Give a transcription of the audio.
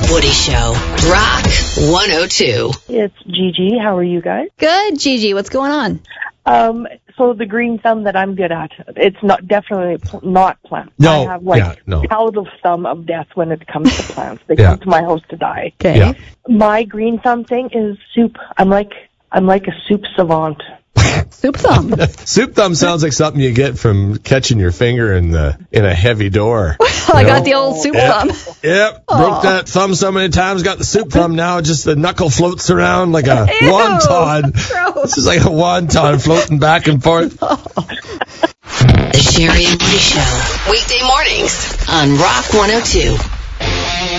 Woody Show. Rock 102. It's Gigi. How are you guys? Good, Gigi. What's going on? So the green thumb that I'm good at, it's definitely not plants. No. I have out of thumb of death when it comes to plants. They come to my house to die. Okay. Yeah. My green thumb thing is soup. I'm like a soup savant. Soup thumb. Soup thumb sounds like something you get from catching your finger in a heavy door. I got the old soup thumb. Yep. Broke that thumb so many times, got the soup thumb now. Just the knuckle floats around like a wonton. Gross. This is like a wonton floating back and forth. The Sherry and Woody Show. Weekday mornings on Rock 102.